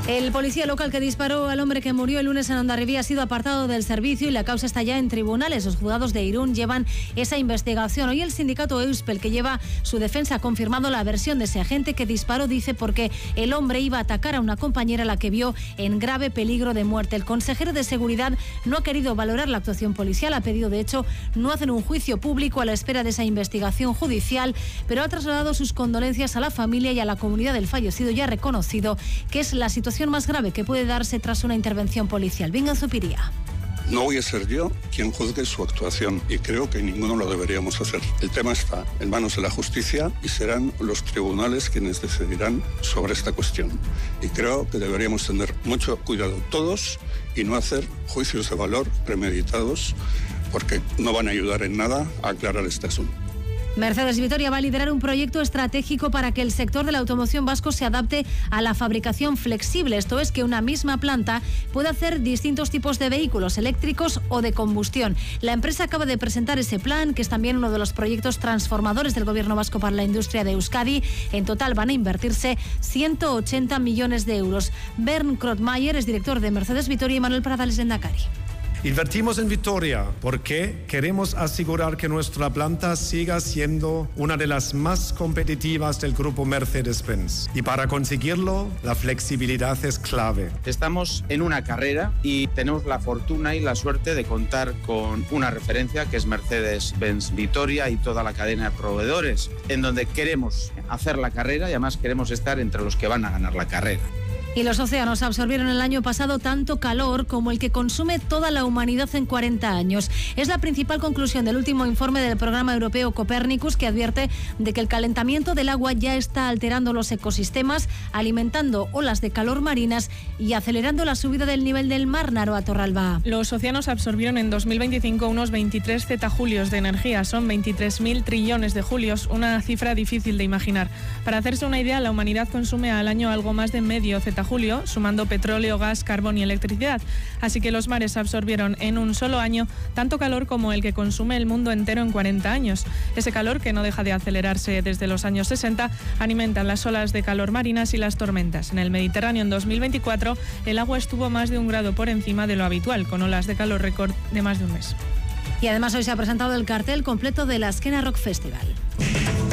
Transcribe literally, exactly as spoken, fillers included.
El policía local que disparó al hombre que murió el lunes en Hondarribía ha sido apartado del servicio y la causa está ya en tribunales. Los juzgados de Irún llevan esa investigación. Hoy el sindicato Euspel, que lleva su defensa, ha confirmado la versión de ese agente que disparó, dice, porque el hombre iba a atacar a una compañera a la que vio en grave peligro de muerte. El consejero de Seguridad no ha querido valorar la actuación policial, ha pedido, de hecho, no hacer un juicio público a la espera de esa investigación judicial, pero ha trasladado sus condolencias a la familia y a la comunidad del fallecido y ha reconocido que es la situación más grave que puede darse tras una intervención policial. Venga, Zupiría. No voy a ser yo quien juzgue su actuación y creo que ninguno lo deberíamos hacer. El tema está en manos de la justicia y serán los tribunales quienes decidirán sobre esta cuestión. Y creo que deberíamos tener mucho cuidado todos y no hacer juicios de valor premeditados porque no van a ayudar en nada a aclarar este asunto. Mercedes Vitoria va a liderar un proyecto estratégico para que el sector de la automoción vasco se adapte a la fabricación flexible. Esto es, que una misma planta pueda hacer distintos tipos de vehículos eléctricos o de combustión. La empresa acaba de presentar ese plan, que es también uno de los proyectos transformadores del Gobierno vasco para la industria de Euskadi. En total van a invertirse ciento ochenta millones de euros. Bernd Krotmayer es director de Mercedes Vitoria y Manuel Pradales, Lehendakari. Invertimos en Vitoria porque queremos asegurar que nuestra planta siga siendo una de las más competitivas del grupo Mercedes-Benz. Y para conseguirlo, la flexibilidad es clave. Estamos en una carrera y tenemos la fortuna y la suerte de contar con una referencia que es Mercedes-Benz Vitoria y toda la cadena de proveedores, en donde queremos hacer la carrera y además queremos estar entre los que van a ganar la carrera. Y los océanos absorbieron el año pasado tanto calor como el que consume toda la humanidad en cuarenta años. Es la principal conclusión del último informe del programa europeo Copernicus, que advierte de que el calentamiento del agua ya está alterando los ecosistemas, alimentando olas de calor marinas y acelerando la subida del nivel del mar. Naroa Torralba. Los océanos absorbieron en dos mil veinticinco unos veintitrés zetajulios de energía. Son veintitrés mil trillones de julios, una cifra difícil de imaginar. Para hacerse una idea, la humanidad consume al año algo más de medio zetajulio, sumando petróleo, gas, carbón y electricidad. Así que los mares absorbieron en un solo año tanto calor como el que consume el mundo entero en cuarenta años. Ese calor, que no deja de acelerarse desde los años sesenta, alimenta las olas de calor marinas y las tormentas. En el Mediterráneo en dos mil veinticuatro el agua estuvo más de un grado por encima de lo habitual, con olas de calor récord de más de un mes. Y además hoy se ha presentado el cartel completo de la Azkena Rock Festival.